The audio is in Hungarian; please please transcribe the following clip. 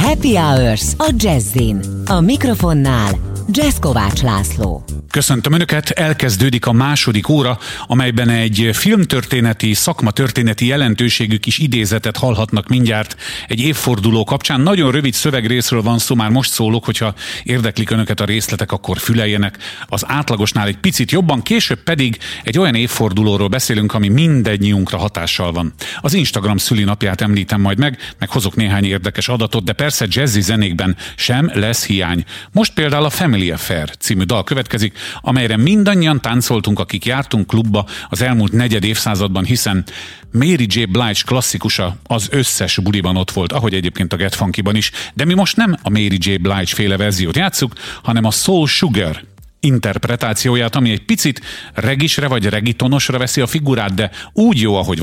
Happy Hours a Jazzin. A mikrofonnál Jazz Kovács László. Köszöntöm Önöket, elkezdődik a második óra, amelyben egy filmtörténeti, szakmatörténeti jelentőségű kis idézetet hallhatnak mindjárt egy évforduló kapcsán. Nagyon rövid szövegrészről van szó, már most szólok, hogyha érdeklik Önöket a részletek, akkor füleljenek az átlagosnál egy picit jobban, később pedig egy olyan évfordulóról beszélünk, ami mindennyiunkra hatással van. Az Instagram szülinapját említem majd meg hozok néhány érdekes adatot, de persze jazzy zenékben sem lesz hiány. Most például a Family Affair című dal következik, amelyre mindannyian táncoltunk, akik jártunk klubba az elmúlt negyed évszázadban, hiszen Mary J. Blige klasszikusa az összes buliban ott volt, ahogy egyébként a Get Funky-ban is, de mi most nem a Mary J. Blige féle verziót játsszuk, hanem a Soul Sugar interpretációját, ami egy picit regisre vagy regitonosra veszi a figurát, de úgy jó, ahogy